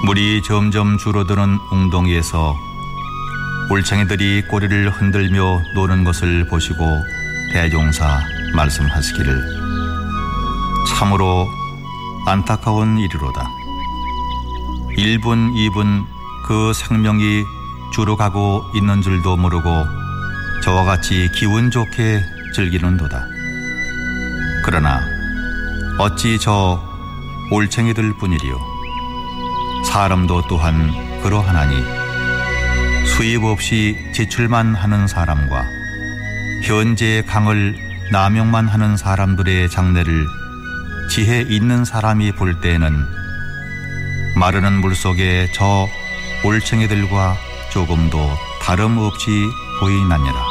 물이 점점 줄어드는 웅덩이에서 올챙이들이 꼬리를 흔들며 노는 것을 보시고 대종사 말씀하시기를 참으로 안타까운 일이로다. 1분 2분 그 생명이 줄어가고 있는 줄도 모르고 저와 같이 기분 좋게 즐기는도다. 그러나 어찌 저 올챙이들 뿐이리요. 사람도 또한 그러하나니 수입 없이 지출만 하는 사람과 현재의 강을 남용만 하는 사람들의 장래를 지혜 있는 사람이 볼 때에는 마르는 물속에 저 올챙이들과 조금도 다름없이 보이나니라.